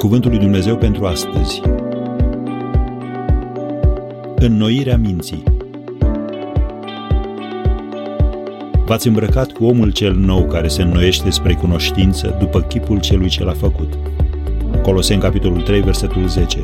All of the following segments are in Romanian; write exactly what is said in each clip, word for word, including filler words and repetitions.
Cuvântul lui Dumnezeu pentru astăzi. Înnoirea minții. V-ați îmbrăcat cu omul cel nou care se înnoiește spre cunoștință după chipul celui ce l-a făcut. Coloseni, capitolul trei, versetul zece.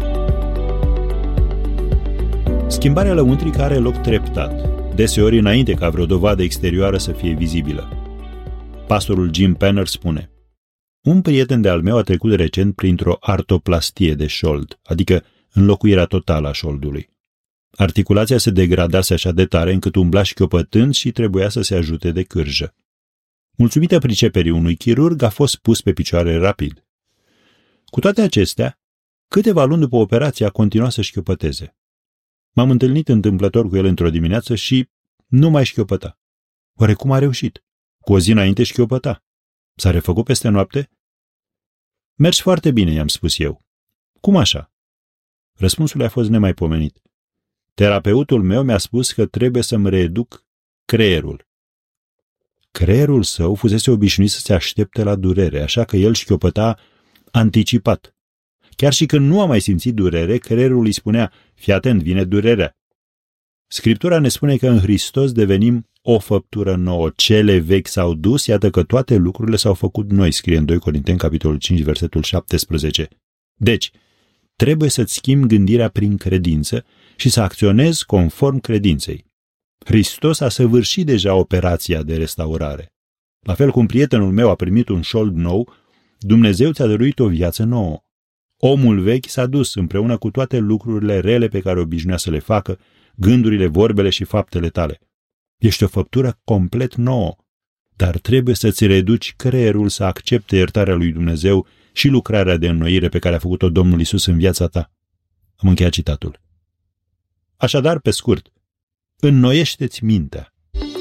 Schimbarea lăuntrică are loc treptat, deseori înainte ca vreo dovadă exterioară să fie vizibilă. Pastorul Jim Penner spune: un prieten de-al meu a trecut recent printr-o artoplastie de șold, adică înlocuirea totală a șoldului. Articulația se degradase așa de tare încât umbla șchiopătând și trebuia să se ajute de cârjă. Mulțumită priceperii unui chirurg, a fost pus pe picioare rapid. Cu toate acestea, câteva luni după operație a continuat să șchiopăteze. M-am întâlnit întâmplător cu el într-o dimineață și nu mai șchiopăta. Oare cum a reușit? Cu o zi înainte șchiopăta. S-a refăcut peste noapte? Mergi foarte bine, i-am spus eu. Cum așa? Răspunsul a fost nemaipomenit. Terapeutul meu mi-a spus că trebuie să-mi reeduc creierul. Creierul său fusese obișnuit să se aștepte la durere, așa că el șchiopăta anticipat. Chiar și când nu a mai simțit durere, creierul îi spunea: fii atent, vine durerea. Scriptura ne spune că în Hristos devenim o făptură nouă. Cele vechi s-au dus, iată că toate lucrurile s-au făcut noi, scrie în doi Corinteni, capitolul cinci, versetul șaptesprezece. Deci, trebuie să-ți schimbi gândirea prin credință și să acționezi conform credinței. Hristos a săvârșit deja operația de restaurare. La fel cum prietenul meu a primit un șold nou, Dumnezeu ți-a dăruit o viață nouă. Omul vechi s-a dus împreună cu toate lucrurile rele pe care obișnuia să le facă, gândurile, vorbele și faptele tale. Ești o făptură complet nouă, dar trebuie să-ți reduci creierul să accepte iertarea lui Dumnezeu și lucrarea de înnoire pe care a făcut-o Domnul Iisus în viața ta. Am încheiat citatul. Așadar, pe scurt, înnoiește-ți mintea.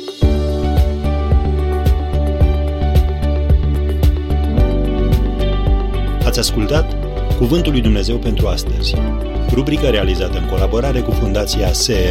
Ați ascultat Cuvântul lui Dumnezeu pentru astăzi, rubrică realizată în colaborare cu Fundația S